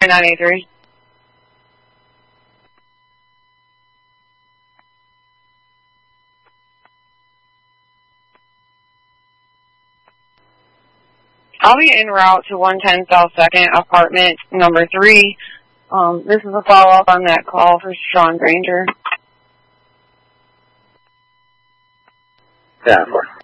983. I'll be en route to 110 South 2nd, apartment number 3. This is a follow-up on that call for Sean Granger. Yeah, of course.